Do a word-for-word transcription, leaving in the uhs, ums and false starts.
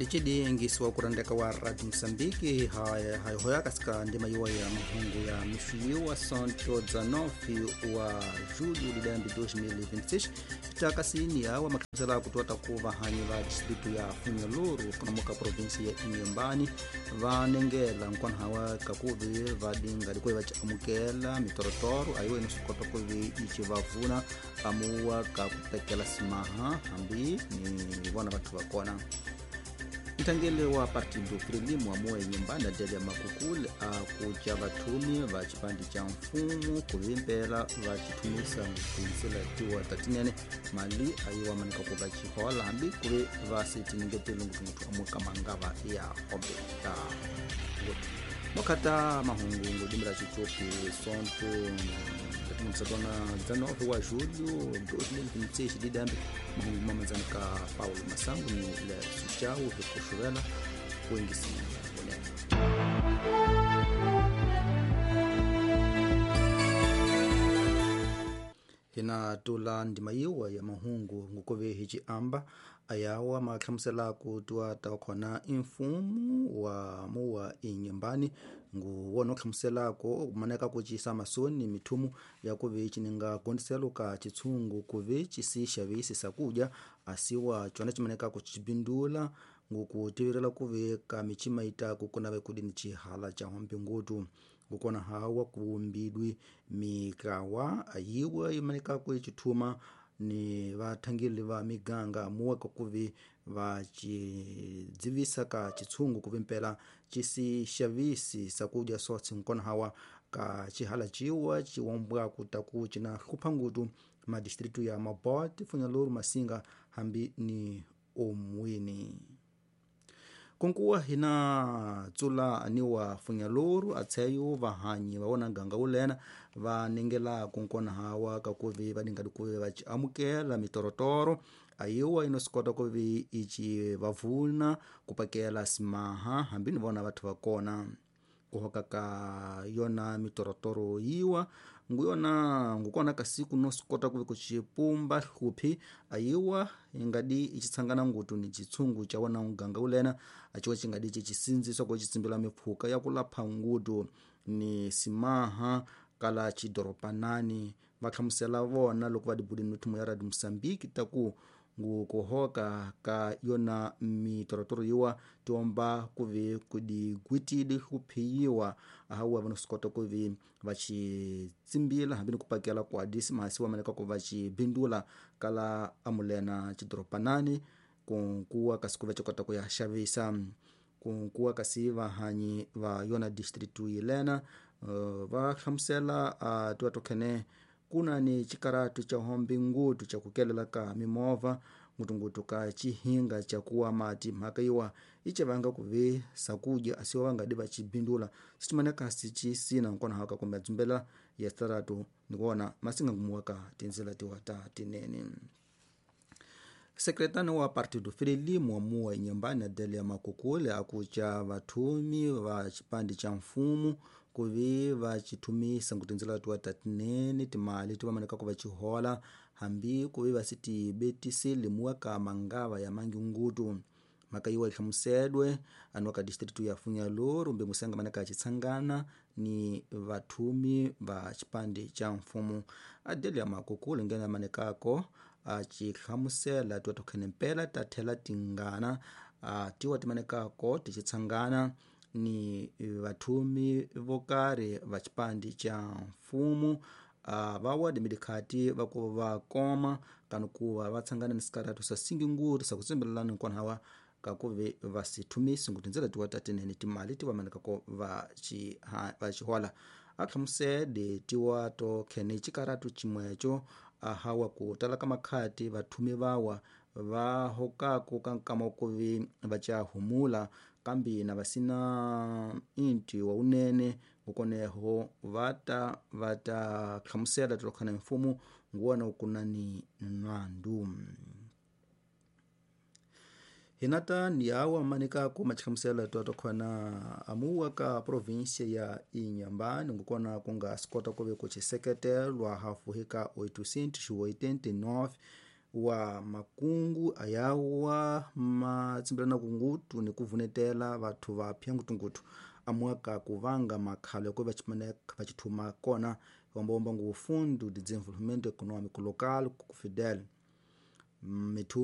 lichidi ngisiwa kurandeka wa Radio Msambiki hayohoya katika ndima yuwa ya mahungu ya mishuyiwa santo zanofi wa Julho lidambi dois mil e vinte e seis itakasini ya wa makazala kutuata kuva hanyi la distritu ya Funhaloro kunamuka provinsi ya Inhambane vanengela nkwana hawa kakuvi vadinga likwe vacha amukela mitorotoro ayo inosukota kuvi ichivavuna amuwa kapekela simaha hambi ni wana watu wakona. Mtangele wa partido Frelimo amua Inhambane adele makukule akuja vatumi vachipandi cha mfumu kuvimpela vachitumisa mkuinsila tiwa tatinene mali ayiwa manika kuva chihola hambi kuvi vasiti ningetelu ngutungutu amuka mangava ya hobe ta mokata mahungu ngudimira chitopi sonto msatona zanofi wa Julho dois mil e vinte e seis lidambi mahungu mamazana ka Paulo Masango ni la suchao vikushuvela kuingisi mwenye hina tula ndima yiwa ya mahungu ngukove hichi amba ayawa makhamsela kutua takhona imfumu wa muwa Inhambane nguwono khamsela ko maneka kuchisa masoni mithumu yakuve chininga kondiselo ka chitsungu kuve chisishavisi sakuja asiwa chona chimaneka kuchibindula ngukutivirela kuve ka michima ita kukona bekudini chihala cha hombe ngutu ngukona hawa kuumbidwi mikawa ayiwa imaneka kuchithuma ni vathangeli va miganga muwa kuvi vachidzivisa ka chitsungu kuvimpela chisishavisi sakuja sotsi nkona hawa ka chihala chiwa chiwombwa kutaku china kuphangutu ma distritu ya Mabote, Funhaloro, Masinga hambi ni Omwini. Kunkuwa hina tsula aniwa Funhaloro atsayo vahanyi vaona ganga ulena vanengela kunkona hawa kakuvi vadinga dukuve vachi amukela mitorotoro ayiwa inosikota kuvi ichi vavuna kupakela simaha hambi nivona vatu vakona kuhoka ka yona mitorotoro yiwa nguyona ngukona kasiku nosikota kuvi kuchipumba hupi ayiwa ingadi ichitsangana ngutu ni chitsungu cha wana unganga ulena achiwa chingadi chichisinziswa kwa chitsimbila miphuka ya kulapha ngutu ni simaha kala chidoropanani vakhamusela vona loko vadibudi nuthumu ya Radio Msambiki taku ngukuhoka ka yona mitorotoro yiwa tiomba kuvi kudi gwitidi huphiyiwa ahawa vanosikota kuvi vachitsimbila hambi kupakela kwa disi mahasi wamaneka kuva chibindula kala amulena chidoropanani kunkuwa kasikuva chokota kuyashavisa kunkuwa kasiva hanyi va yona distritu yilena uh, vakhamusela uh, tuwatokhene kuna ni chikaratu cha hombi ngutu cha kukelela ka mimova ngutungutu ka chihinga cha kuwa mati mhaka iwa iche vanga kuvi sakuja asiwa vanga diva chibindula sichimaneka sichisina nkona haka kumbe dzumbela ya staratu nikuona masinga ngumuwaka tinzila tiwata tineni. Sekretani wa partido Frelimo muwa Inhambane adele ya makukule akucha vathumi va chipandi cha mfumu kuvi vachitumisa ngutinzila tuwata tineni timali tivamaneka kuva chihola hambi kuvi vasiti betisili muwa ka mangava ya mangi ngutu maka iwa ikhamusedwe anuaka distritu ya Funhaloro mbe musenga maneka achitsangana ni vathumi va chipandi cha mfumu adele ya makukule ngena manekako achikhamusela tuwatokhene mpela tathela tingana tiwa timanekako tichitsangana ni vathumi vokare vachipandi cha mfumu uh, vawadi midikhati vakuva koma kanukuva vatsangana ni sikaratu sa singi nguru sakutsimbelelana nkwana hawa kakuvi vasithumisi ngutinzela tiwata tineni timali tivamanekako vachihola akhamusede tiwa tokhene chikaratu chimwecho ahawa kutalaka makhati vathumi vawa vahokako kankama kuvi vachahumula kambi na vasina inti wa unene ukoneho vata vata khamusela tulokhana mfumu nguwana ukunani nwandu hinata ni awa manika ku machikhamusela tuatokhana amuwa ka provinsia ya Inhambane ngukona kunga skota kuve kuchiseketelwa hafu hika oitocentos e oitenta e nove wa makungu ayawa matsimbilana kungutu ni kuvunetela vathu vapya ngutungutu amwaka kuvanga makhalo yakwe vachimaneka vachithuma kona wambomba ngufundu desenvolvimento econômico local ku Fidel mithu